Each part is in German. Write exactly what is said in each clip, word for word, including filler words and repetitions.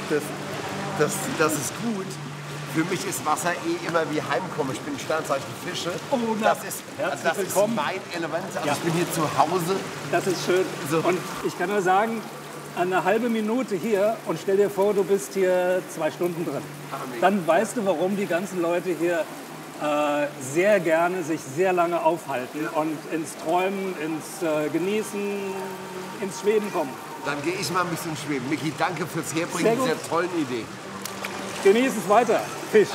das, das, das ist gut. Für mich ist Wasser eh immer wie Heimkommen. Ich bin Sternzeichen Fische. Oh, na, das ist, herzlich das ist willkommen. mein Element. Also Ja. ich bin hier zu Hause. Das ist schön. So. Und ich kann nur sagen, eine halbe Minute hier und stell dir vor, du bist hier zwei Stunden drin. Dann weißt du, warum die ganzen Leute hier äh, sehr gerne sich sehr lange aufhalten und ins Träumen, ins äh, Genießen, ins Schweben kommen. Dann gehe ich mal ein bisschen schweben. Miki, danke fürs Sehr Herbringen gut. dieser tollen Idee. Genieß es weiter. Fisch.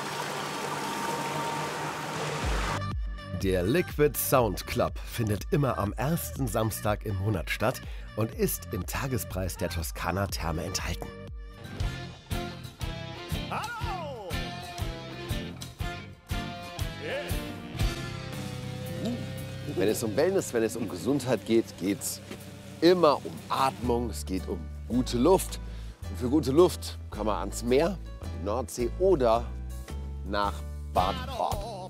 Der Liquid Sound Club findet immer am ersten Samstag im Monat statt und ist im Tagespreis der Toskana Therme enthalten. Hallo! Wenn es um Wellness, wenn es um Gesundheit geht, geht es immer um Atmung, es geht um gute Luft. Und für gute Luft kann man ans Meer, an die Nordsee oder nach Bad Port.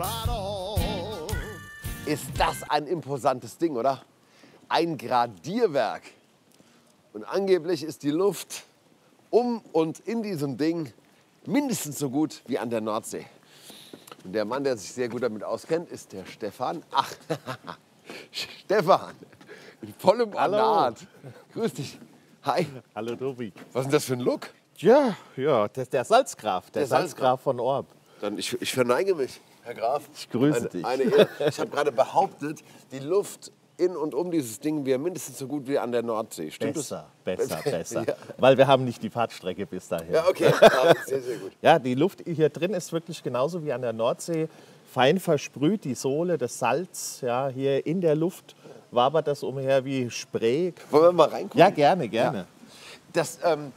Ist das ein imposantes Ding, oder? Ein Gradierwerk. Und angeblich ist die Luft um und in diesem Ding mindestens so gut wie an der Nordsee. Und der Mann, der sich sehr gut damit auskennt, ist der Stefan. Ach, Stefan, in vollem Hallo. Ornat. Grüß dich. Hi. Hallo Tobi. Was ist denn das für ein Look? Ja, ja, das ist der Salzgraf, der, Der Salzgraf von Orb. Dann ich, ich verneige mich, Herr Graf. Ich grüße eine, dich. Eine Ehre. Ich habe gerade behauptet, die Luft in und um dieses Ding wäre mindestens so gut wie an der Nordsee. Stimmt Besser, das? besser, besser. Ja. Weil wir haben nicht die Fahrtstrecke bis dahin. Ja, okay. Ja, sehr, sehr gut. Ja, die Luft hier drin ist wirklich genauso wie an der Nordsee. Fein versprüht, die Sohle, das Salz, ja, hier in der Luft wabert das umher wie Spray. Wollen wir mal reingucken? Ja, gerne, gerne. Das, ähm,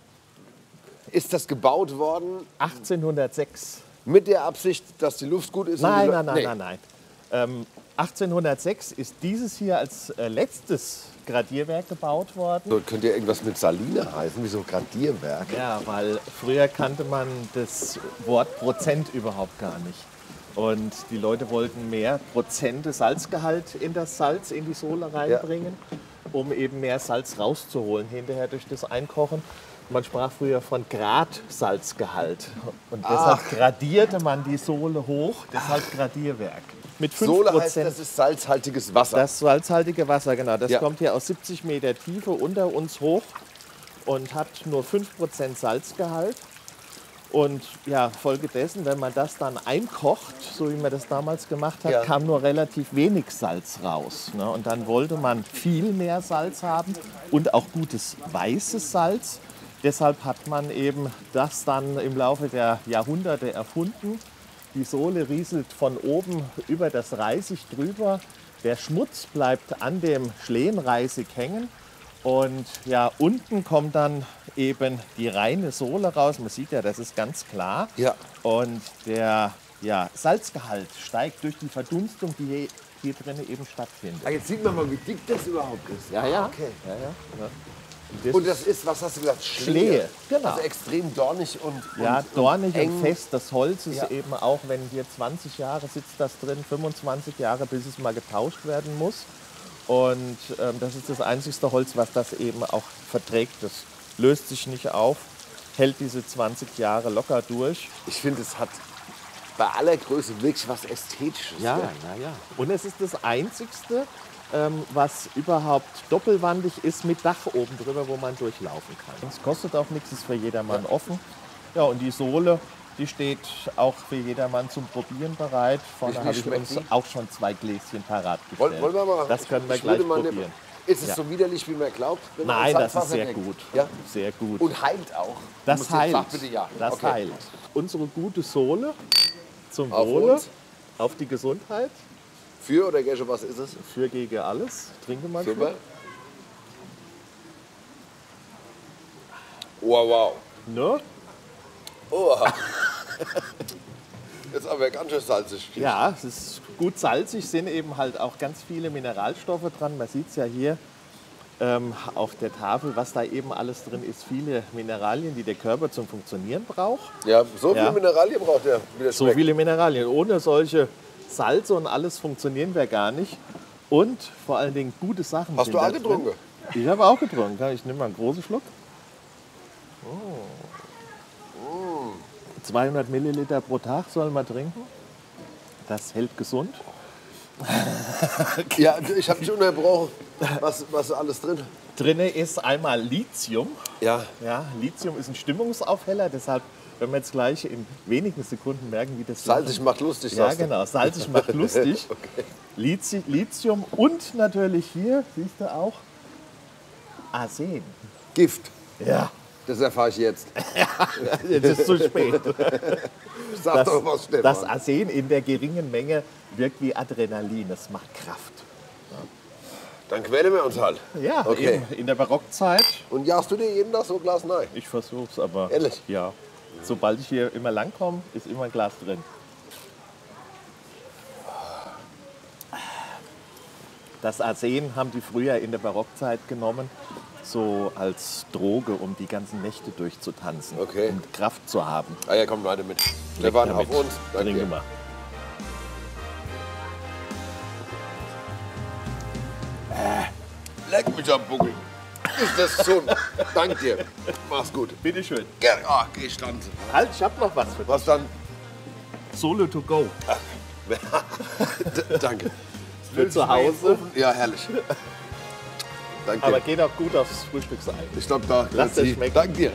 ist das gebaut worden achtzehnhundertsechs. mit der Absicht, dass die Luft gut ist? und Nein, die nein, Lu- nein, Nee. nein, nein. Ähm, achtzehnhundertsechs ist dieses hier als äh, letztes Gradierwerk gebaut worden. So, könnte ja irgendwas mit Saline heißen, wie so Gradierwerk. Ja, weil früher kannte man das Wort Prozent überhaupt gar nicht. Und die Leute wollten mehr Prozente Salzgehalt in das Salz, in die Sohle reinbringen, um eben mehr Salz rauszuholen hinterher durch das Einkochen. Man sprach früher von Grad-Salzgehalt. Und deshalb gradierte man die Sohle hoch, deshalb Gradierwerk. Mit fünf Sohle heißt, Prozent. das ist salzhaltiges Wasser. Das salzhaltige Wasser, genau. Das Ja. kommt hier aus siebzig Meter Tiefe unter uns hoch und hat nur fünf Prozent Salzgehalt. Und ja, folgedessen, wenn man das dann einkocht, so wie man das damals gemacht hat, Ja. kam nur relativ wenig Salz raus. Ne? Und dann wollte man viel mehr Salz haben und auch gutes weißes Salz. Deshalb hat man eben das dann im Laufe der Jahrhunderte erfunden. Die Sohle rieselt von oben über das Reisig drüber. Der Schmutz bleibt an dem Schlehenreisig hängen. Und ja, unten kommt dann eben die reine Sohle raus. Man sieht ja, das ist ganz klar. Ja. Und der ja, Salzgehalt steigt durch die Verdunstung, die hier, hier drinnen eben stattfindet. Ah, jetzt sieht man mal, wie dick das überhaupt ist. Ja, ja. Okay. ja, ja. Und das ist, was hast du gesagt? Schlehe, genau. Also extrem dornig und, Ja, und, dornig und, eng. fest. Das Holz ist Ja. eben auch, wenn hier zwanzig Jahre sitzt das drin, fünfundzwanzig Jahre, bis es mal getauscht werden muss. Und ähm, das ist das einzigste Holz, was das eben auch verträgt. Das löst sich nicht auf, hält diese zwanzig Jahre locker durch. Ich finde, es hat bei aller Größe wirklich was Ästhetisches. Ja, ne? ja, ja. Und es ist das einzigste, ähm, was überhaupt doppelwandig ist mit Dach oben drüber, wo man durchlaufen kann. Es kostet auch nichts, ist für jedermann offen. Ja, und die Sohle, die steht auch für jedermann zum Probieren bereit. Vorne Wie habe ich schmeckt uns die? auch schon zwei Gläschen parat gestellt. Wollen, wollen wir mal? Das können wir ich gleich würde mal probieren. nehmen. Ist es Ja. so widerlich, wie man glaubt? wenn man Nein, ins das ist Salzwasser sehr denkt? gut. Ja? Sehr gut. Und heilt auch. Du das musst den heilt. Fachbitte ja. Das Okay. heilt. Unsere gute Sohle zum Auf Wohle, uns. auf die Gesundheit, Für oder gegen was ist es? für gegen alles. Trinke mal Super. Schluck. Wow, wow. Ne? Oh. Jetzt aber ganz schön salzig. Ja, es ist gut salzig, sind eben halt auch ganz viele Mineralstoffe dran. Man sieht es ja hier ähm, auf der Tafel, was da eben alles drin ist. Viele Mineralien, die der Körper zum Funktionieren braucht. Ja, so viele Ja. Mineralien braucht er, wie das So schmeckt. viele Mineralien. Ohne solche Salze und alles funktionieren wir gar nicht. Und vor allen Dingen gute Sachen. Hast sind du da auch getrunken? drin. Ich habe auch getrunken. Ich nehme mal einen großen Schluck. Oh. zweihundert Milliliter pro Tag soll man trinken. Das hält gesund. Ja, ich habe dich unterbrochen. Was, was ist alles drin? Drin ist einmal Lithium. Ja. Ja, Lithium ist ein Stimmungsaufheller, deshalb werden wir jetzt gleich in wenigen Sekunden merken, wie das Salzig macht lustig, Ja, sagst du. genau, salzig macht lustig. Okay. Lithi- Lithium und natürlich hier, siehst du auch, Arsen. Gift. Ja, Das erfahre ich jetzt. jetzt ist zu spät. Sag Das, doch was, Stefan. das Arsen in der geringen Menge wirkt wie Adrenalin, das macht Kraft. Dann quälen wir uns halt. Ja, Okay. eben in der Barockzeit. Und jagst du dir jeden Tag so ein Glas Nein? Ich versuch's, aber Ehrlich? ja. Sobald ich hier immer lang komme, ist immer ein Glas drin. Das Arsen haben die früher in der Barockzeit genommen, so als Droge, um die ganzen Nächte durchzutanzen, Okay. um Kraft zu haben. Ah ja, komm weiter mit. Stefan, auf Damit uns. Danke trinken dir. wir. Leck mich am Buckel. Ist das gesund? Dank dir. Mach's gut. Bitte schön. Gerne. Ah, geh stanze. Halt, ich hab noch was für dich. Was dann? Solo to go. D danke. Für zu Hause. Ja, herrlich. Danke Aber dir. geht auch gut aufs Frühstücksei. Ich glaube, da Lass dir schmecken. Danke dir.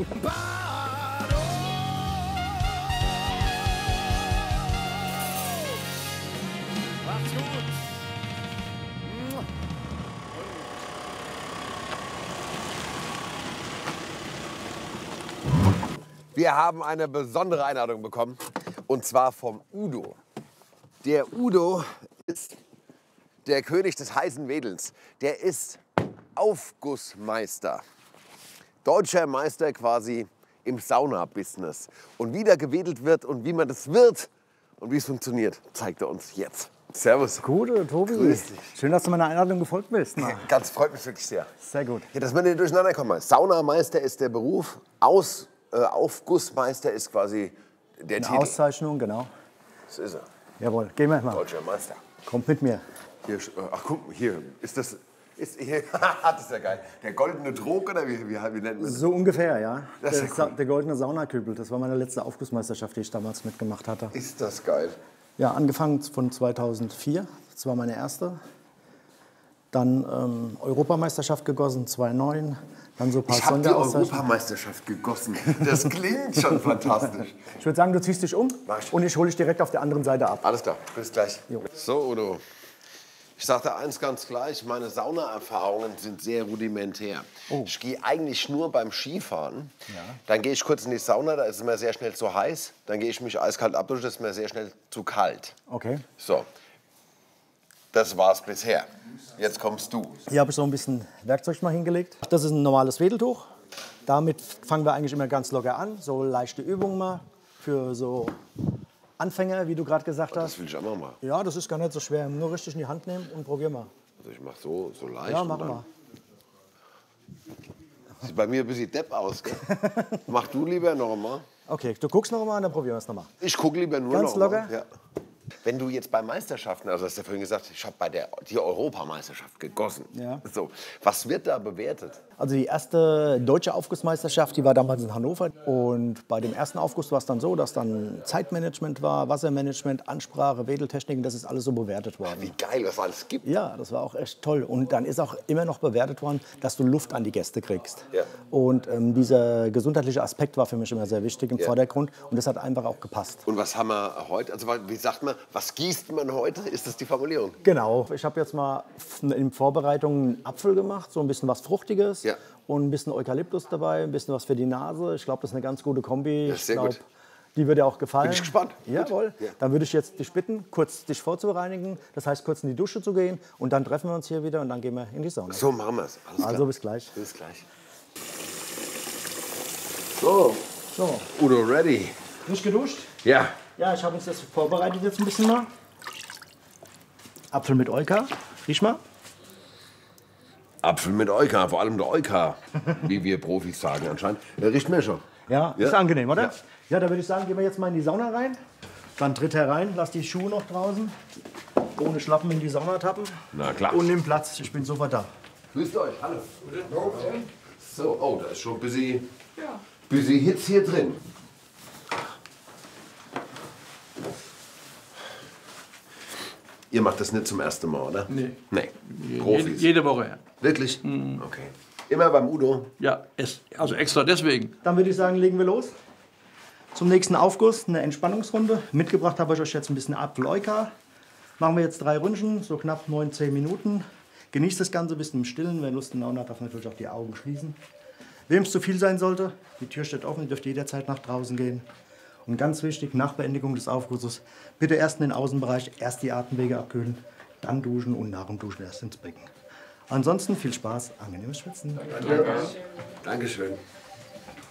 Wir haben eine besondere Einladung bekommen, und zwar vom Udo. Der Udo ist der König des heißen Wedelns. Der ist Aufgussmeister. Deutscher Meister quasi im Sauna-Business. Und wie da gewedelt wird und wie man das wird und wie es funktioniert, zeigt er uns jetzt. Servus. Gute, Tobi. Grüß dich. Schön, dass du meiner Einladung gefolgt bist. Na, Ganz freut mich wirklich sehr. sehr gut. Ja, dass wir nicht durcheinander kommen. Saunameister ist der Beruf, Aus, äh, Aufgussmeister ist quasi der Eine Titel. Auszeichnung, genau. Das ist er. Jawohl, gehen wir mal. Deutscher Meister. Kommt mit mir. Hier, sch- ach guck, mal, hier ist das. Ist hier, das ist ja geil. Der goldene Trog oder wie, wie, wie nennt man das? So ungefähr, ja. Das Der, ist ja Sa- cool. der goldene Saunakübel, das war meine letzte Aufgussmeisterschaft, die ich damals mitgemacht hatte. Ist das geil. Ja, angefangen von zweitausendvier, das war meine erste. Dann ähm, Europameisterschaft gegossen, zweitausendneun. Dann so ein paar Ich habe die Sonderauszeichnungen. Europameisterschaft gegossen. Das klingt schon fantastisch. Ich würde sagen, du ziehst dich um Mach ich. und ich hole dich direkt auf der anderen Seite ab. Alles klar, bis gleich. Jo. So, Udo. Ich sagte eins ganz gleich, meine Saunaerfahrungen sind sehr rudimentär. Oh. Ich gehe eigentlich nur beim Skifahren. Dann gehe ich kurz in die Sauna, da ist es mir sehr schnell zu heiß. Dann gehe ich mich eiskalt abduschen, das ist mir sehr schnell zu kalt. Okay. So, das war's bisher. Jetzt kommst du. Hier habe ich so ein bisschen Werkzeug mal hingelegt. Das ist ein normales Wedeltuch. Damit fangen wir eigentlich immer ganz locker an. So leichte Übungen mal für so Anfänger, wie du gerade gesagt Das hast. will ich auch noch mal. Ja, das ist gar nicht so schwer. Nur richtig in die Hand nehmen und probier mal. Also ich mach so, so leicht. Ja, und mach dann- mal. Sieht bei mir ein bisschen depp aus. Gell? Mach du lieber noch mal. Okay, du guckst noch mal und dann probieren wir es noch mal. Ich gucke lieber nur Ganz noch locker? mal. Ja. Wenn du jetzt bei Meisterschaften, also hast du ja vorhin gesagt, ich habe bei der die Europameisterschaft gegossen. Ja. So, was wird da bewertet? Also die erste deutsche Aufgussmeisterschaft, die war damals in Hannover. Und bei dem ersten Aufguss war es dann so, dass dann Zeitmanagement war, Wassermanagement, Ansprache, Wedeltechniken, das ist alles so bewertet worden. Wie geil das alles gibt. Ja, das war auch echt toll. Und dann ist auch immer noch bewertet worden, dass du Luft an die Gäste kriegst. Ja. Und ähm, dieser gesundheitliche Aspekt war für mich immer sehr wichtig im Ja. Vordergrund. Und das hat einfach auch gepasst. Und was haben wir heute? Also wie sagt man, was gießt man heute? Ist das die Formulierung? Genau. Ich habe jetzt mal in Vorbereitung einen Apfel gemacht, so ein bisschen was Fruchtiges. Ja. Und ein bisschen Eukalyptus dabei, ein bisschen was für die Nase. Ich glaube, das ist eine ganz gute Kombi. Das ist sehr ich glaub, gut. Die würde dir auch gefallen. Bin ich gespannt. Jawohl. Ja. Dann würde ich jetzt dich bitten, kurz dich vorzureinigen. Das heißt, kurz in die Dusche zu gehen. Und dann treffen wir uns hier wieder und dann gehen wir in die Sauna. So machen wir es. Also bis gleich. Bis gleich. So, So, Udo, ready? frisch geduscht? Ja. Ja, ich habe uns das vorbereitet jetzt ein bisschen mal. Apfel mit Euka. Riech mal. Apfel mit Euka, vor allem der Euka, wie wir Profis sagen anscheinend. Der riecht mir schon. Ja, Ja. ist angenehm, oder? Ja. Ja, da würde ich sagen, gehen wir jetzt mal in die Sauna rein. Dann tritt herein, lass die Schuhe noch draußen. Ohne Schlappen in die Sauna tappen. Na klar. Und nimm Platz, ich bin sofort da. Grüßt euch, hallo. So, oh, da ist schon ein bisschen, ja. bisschen Hitze hier drin. Ihr macht das nicht zum ersten Mal, oder? Nee. Nee. Profis. Jede, jede Woche, ja. Wirklich? Mhm. Okay. Immer beim Udo? Ja, es, also extra deswegen. Dann würde ich sagen, legen wir los. Zum nächsten Aufguss, eine Entspannungsrunde. Mitgebracht habe ich euch jetzt ein bisschen Apfeleuka. Machen wir jetzt drei Ründchen, so knapp neun, zehn Minuten. Genießt das Ganze ein bisschen im Stillen. Wer Lust und Laune hat, darf natürlich auch die Augen schließen. Wem es zu viel sein sollte, die Tür steht offen, ihr dürft jederzeit nach draußen gehen. Und ganz wichtig, nach Beendigung des Aufgusses, bitte erst in den Außenbereich, erst die Atemwege abkühlen, dann duschen und nach dem Duschen erst ins Becken. Ansonsten viel Spaß, angenehmes Schwitzen. Danke. Dankeschön.